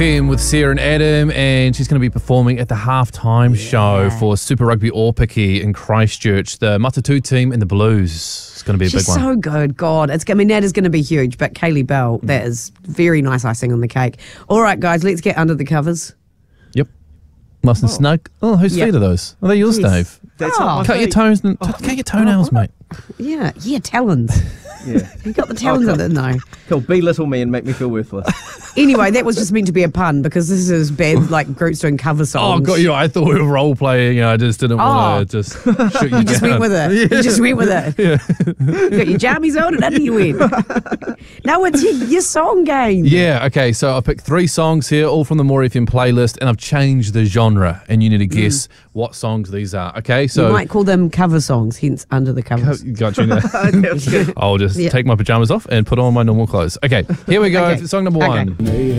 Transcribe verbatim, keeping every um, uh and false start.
In with Sarah and Adam, and she's going to be performing at the halftime yeah. show for Super Rugby Aupiki in Christchurch. The Matatu team and the Blues. It's going to be a she's big one. She's so good. God, it's. I mean, that is going to be huge. But Kaylee Bell, mm. that is very nice icing on the cake. All right, guys, let's get under the covers. Yep. Nice and oh. snug. Oh, whose yep. feet are those? Are they yours, yes. Dave? That's oh. Cut your toes and oh. cut your toenails, oh. mate. Yeah, yeah, talons. Yeah. You got the talons oh, of it, though. Cool, belittle me and make me feel worthless. Anyway, that was just meant to be a pun because this is bad, like groups doing cover songs. Oh, God, you know, I thought we were role playing. You know, I just didn't oh. want to just shoot you, you down. just went with it. Yeah. You just went with it. Yeah. You got your jammies on and under you went. No, it's your, your song game. Yeah, okay, so I picked three songs here, all from the More F M playlist, and I've changed the genre, and you need to guess mm. what songs these are, okay? So you might call them cover songs, hence under the covers. Co- got you now. I'll just yeah. take my pajamas off and put on my normal clothes. Okay, here we go. Okay. Song number one. Okay.